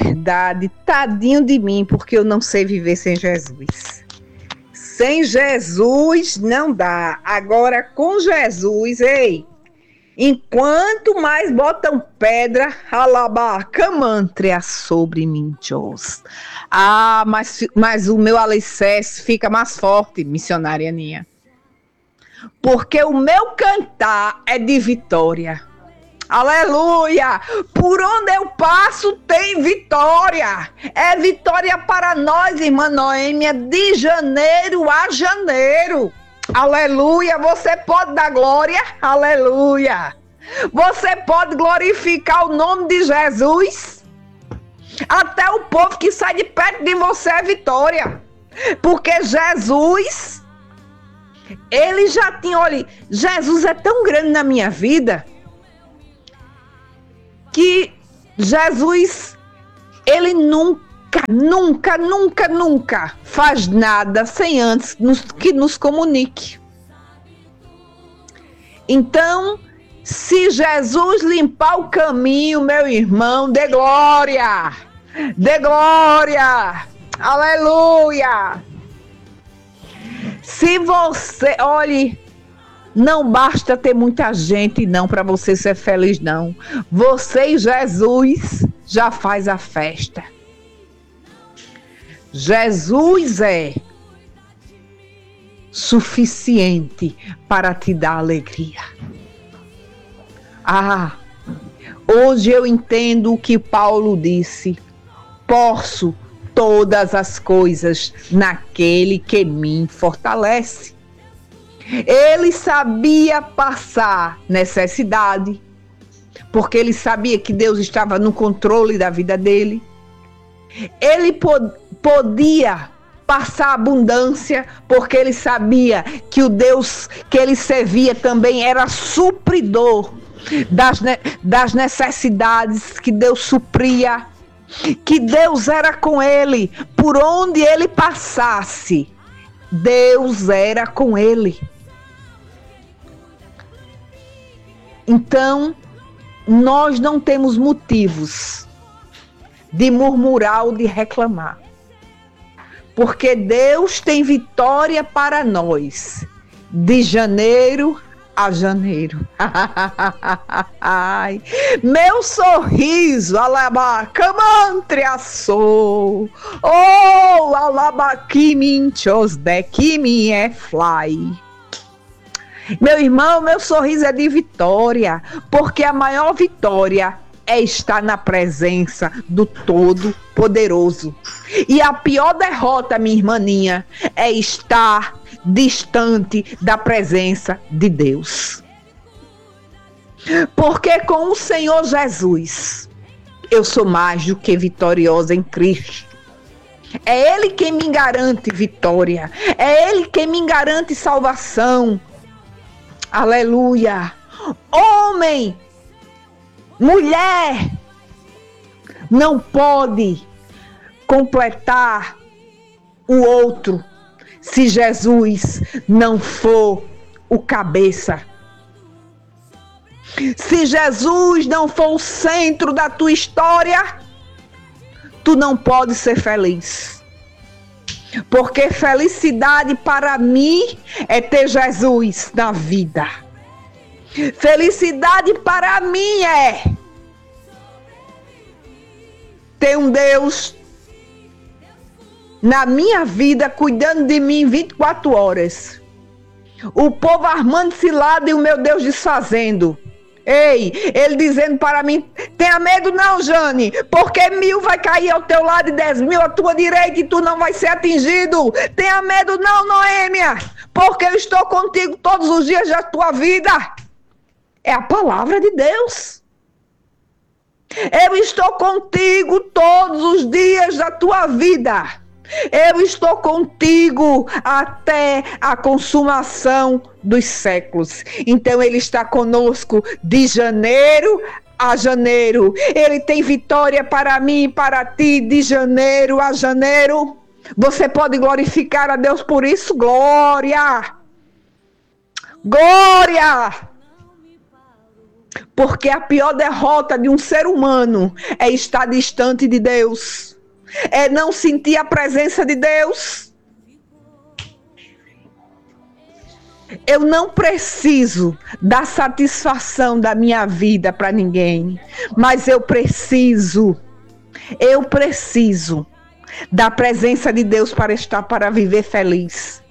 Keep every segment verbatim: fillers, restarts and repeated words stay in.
Verdade, tadinho de mim, porque eu não sei viver sem Jesus. Sem Jesus não dá. Agora com Jesus, ei, enquanto mais botam pedra, alabacamantria sobre mim, Deus. Ah, mas, mas o meu alicerce fica mais forte, missionária Aninha. Porque o meu cantar é de vitória. Aleluia! Por onde eu passo tem vitória. É vitória para nós, irmã Noêmia, de janeiro a janeiro. Aleluia! Você pode dar glória? Aleluia! Você pode glorificar o nome de Jesus? Até o povo que sai de perto de você é vitória. Porque Jesus, ele já tinha, olha, Jesus é tão grande na minha vida que Jesus, ele nunca, nunca, nunca, nunca faz nada sem antes nos, que nos comunique. Então, se Jesus limpar o caminho, meu irmão, dê glória, dê glória, aleluia. Se você, olhe, não basta ter muita gente não para você ser feliz não. Você e Jesus já faz a festa. Jesus é suficiente para te dar alegria. Ah, hoje eu entendo o que Paulo disse. Posso todas as coisas naquele que me fortalece. Ele sabia passar necessidade, porque ele sabia que Deus estava no controle da vida dele. Ele pod- podia passar abundância, porque ele sabia que o Deus que ele servia também era supridor das, ne- das necessidades que Deus supria, que Deus era com ele, por onde ele passasse, Deus era com ele. Então, nós não temos motivos de murmurar ou de reclamar, porque Deus tem vitória para nós, de janeiro a janeiro. Ai, meu sorriso, alabacamantria sou, oh, alabaquiminchos de que me é fly. Meu irmão, meu sorriso é de vitória, porque a maior vitória é estar na presença do Todo-Poderoso. E a pior derrota, minha irmãninha, é estar distante da presença de Deus. Porque com o Senhor Jesus, eu sou mais do que vitoriosa em Cristo. É Ele quem me garante vitória, é Ele quem me garante salvação. Aleluia! Homem, mulher, não pode completar o outro se Jesus não for o cabeça. Se Jesus não for o centro da tua história, tu não pode ser feliz. Porque felicidade para mim é ter Jesus na vida. Felicidade para mim é ter um Deus na minha vida cuidando de mim vinte e quatro horas. O povo armando cilada e o meu Deus desfazendo. Ei, ele dizendo para mim, tenha medo não, Jane, porque mil vai cair ao teu lado e dez mil à tua direita e tu não vai ser atingido. Tenha medo não, Noêmia, porque eu estou contigo todos os dias da tua vida. É a palavra de Deus. Eu estou contigo todos os dias da tua vida. Eu estou contigo até a consumação dos séculos. Então ele está conosco de janeiro a janeiro. Ele tem vitória para mim e para ti de janeiro a janeiro. Você pode glorificar a Deus por isso? Glória! Glória! Porque a pior derrota de um ser humano é estar distante de Deus, é não sentir a presença de Deus. Eu não preciso dar satisfação da minha vida para ninguém, mas eu preciso, eu preciso da presença de Deus para estar, para viver feliz.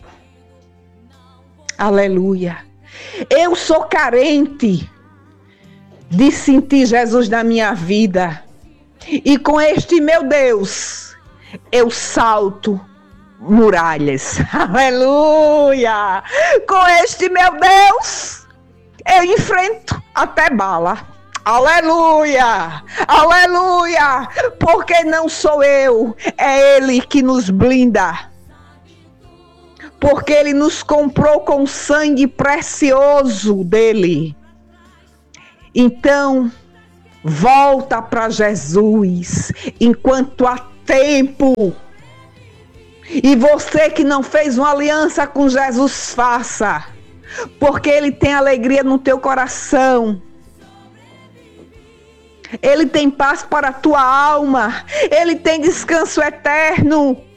Aleluia. Eu sou carente de sentir Jesus na minha vida. E com este meu Deus, eu salto muralhas. Aleluia! Com este meu Deus, eu enfrento até bala. Aleluia! Aleluia! Porque não sou eu, é Ele que nos blinda. Porque Ele nos comprou com o sangue precioso dEle. Então, volta para Jesus enquanto há tempo. E você que não fez uma aliança com Jesus, faça. Porque Ele tem alegria no teu coração. Ele tem paz para a tua alma. Ele tem descanso eterno.